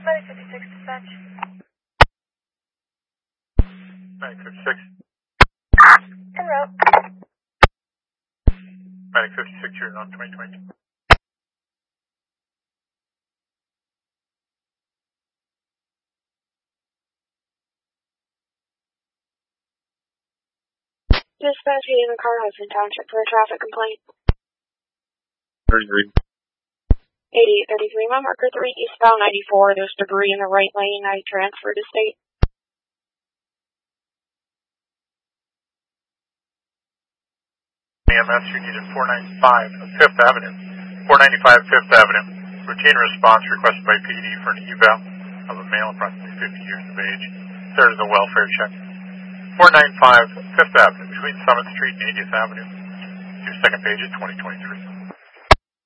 Medic 56 dispatch. Medic 56. En route. Medic 56, you're on 2022. Dispatch in Carhudson Township for a traffic complaint. 33. 8833, my marker 3, eastbound 94. There's debris in the right lane. I transferred to state. EMS, you needed 495 5th Avenue. 495 5th Avenue. Routine response requested by PD for an eval of a male approximately 50 years of age. There is a welfare check. 495 5th Avenue between Summit Street and 80th Avenue. Your second page is 2023.